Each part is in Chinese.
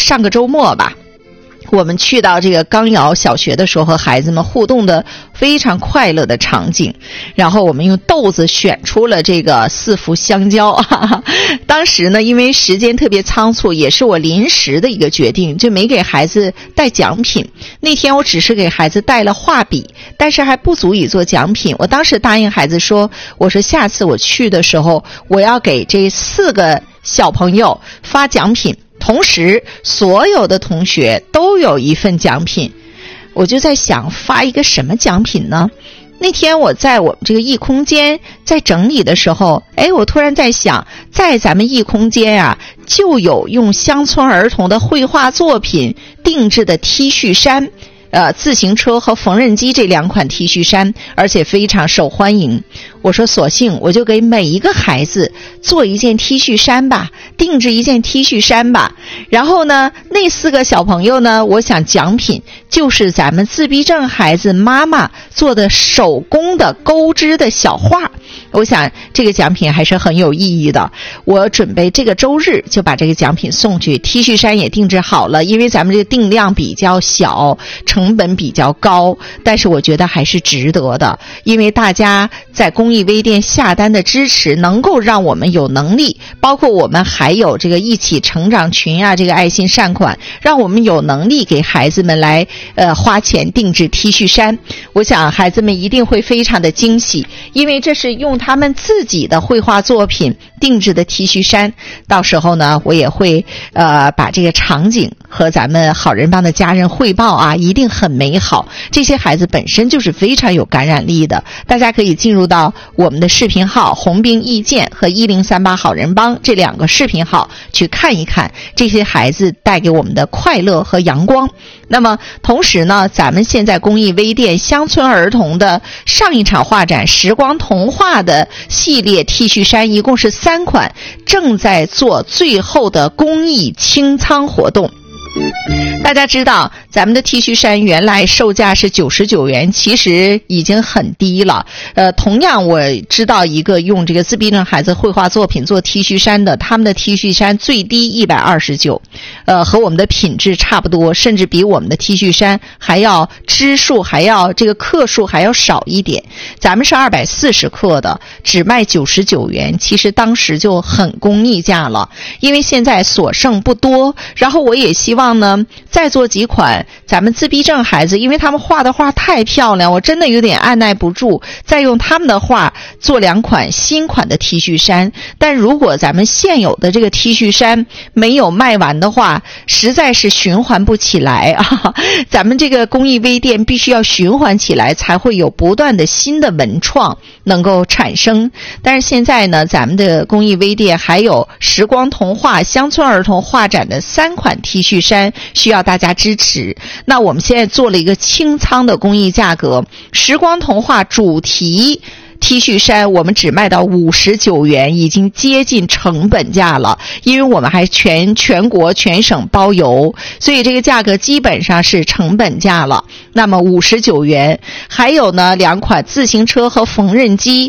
上个周末吧，我们去到这个钢窑小学的时候，和孩子们互动的非常快乐的场景，然后我们用豆子选出了这个4幅香蕉。当时呢，因为时间特别仓促，也是我临时的一个决定，就没给孩子带奖品。那天我只是给孩子带了画笔，但是还不足以做奖品。我当时答应孩子说，我说下次我去的时候，我要给这4个小朋友发奖品，同时所有的同学都有一份奖品。我就在想，发一个什么奖品呢？那天我在我们这个艺空间在整理的时候，我突然在想，在咱们艺空间啊，就有用乡村儿童的绘画作品定制的 T 恤衫，自行车和缝纫机这2款 T 恤衫，而且非常受欢迎。我说索性我就给每一个孩子做一件 T 恤衫吧，定制一件 T 恤衫吧。然后呢，那4个小朋友呢，我想奖品就是咱们自闭症孩子妈妈做的手工的钩织的小画。我想这个奖品还是很有意义的。我准备这个周日就把这个奖品送去。 T 恤衫也定制好了，因为咱们这个定量比较小，成本比较高，但是我觉得还是值得的，因为大家在公益微店下单的支持，能够让我们有能力，包括我们还有这个一起成长群啊，这个爱心善款，让我们有能力给孩子们来花钱定制 T 恤衫。我想孩子们一定会非常的惊喜，因为这是用他们自己的绘画作品定制的 T 恤衫。到时候呢，我也会把这个场景和咱们好人帮的家人汇报啊，一定很美好。这些孩子本身就是非常有感染力的，大家可以进入到我们的视频号红兵意见和1038好人帮这2个视频号去看一看这些孩子带给我们的快乐和阳光。那么同时呢，咱们现在公益微店乡村儿童的上一场画展时光童话的系列 T 恤衫一共是3款，正在做最后的公益清仓活动。大家知道咱们的 T 恤衫原来售价是99元，其实已经很低了。同样我知道一个用这个自闭症孩子绘画作品做 T 恤衫的，他们的 T 恤衫最低129，和我们的品质差不多，甚至比我们的 T 恤衫还要支数还要这个克数还要少一点。咱们是240克的，只卖99元，其实当时就很公益价了，因为现在所剩不多。然后我也希望呢，再做几款咱们自闭症孩子，因为他们画的画太漂亮，我真的有点按耐不住，再用他们的画做2款新款的 T 恤衫。但如果咱们现有的这个 T 恤衫没有卖完的话，实在是循环不起来啊！咱们这个公益微店必须要循环起来，才会有不断的新的文创能够产生。但是现在呢，咱们的公益微店还有时光童话乡村儿童画展的3款 T 恤衫需要大家支持。那我们现在做了一个清仓的公益价格，时光童话主题T 恤衫我们只卖到59元，已经接近成本价了，因为我们还全国全省包邮，所以这个价格基本上是成本价了。那么59元，还有呢2款自行车和缝纫机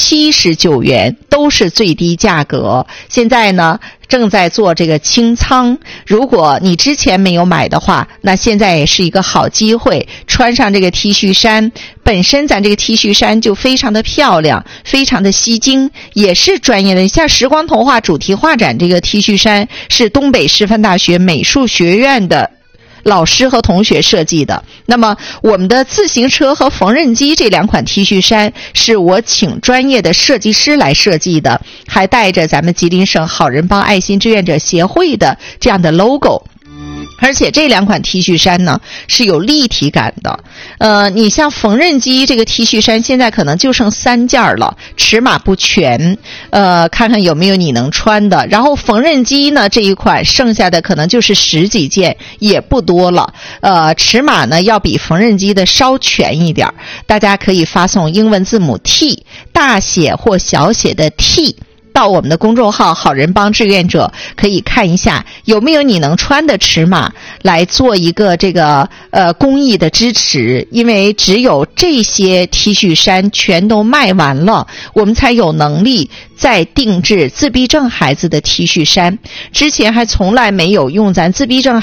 79元，都是最低价格。现在呢正在做这个清仓，如果你之前没有买的话，那现在也是一个好机会，穿上这个 T 恤衫，本身咱这个 T 恤衫就非常的漂亮，非常的吸睛，也是专业的。像时光童话主题画展这个 T 恤衫是东北师范大学美术学院的老师和同学设计的。那么我们的自行车和缝纫机这2款 T 恤衫是我请专业的设计师来设计的，还带着咱们吉林省好人帮爱心志愿者协会的这样的 logo。而且这2款 T 恤衫呢是有立体感的。你像缝纫机这个 T 恤衫现在可能就剩3件了，尺码不全，看看有没有你能穿的。然后缝纫机呢这一款剩下的可能就是10几件，也不多了。尺码呢要比缝纫机的稍全一点，大家可以发送英文字母 T， 大写或小写的 T。到我们的公众号好人帮志愿者，可以看一下有没有你能穿的尺码，来做一个这个公益的支持。因为只有这些 T 恤衫全都卖完了，我们才有能力再定制自闭症孩子的 T 恤衫。之前还从来没有用咱自闭症